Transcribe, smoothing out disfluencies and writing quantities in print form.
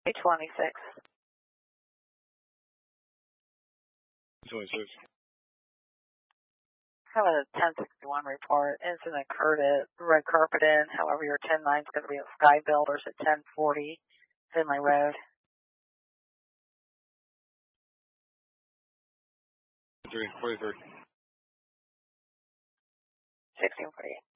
826. 26. Have a 1061 report. Incident occurred at Red Carpet Inn. However, your 109 is going to be at Sky Builders at 1040 Finley Road. 43. 1648.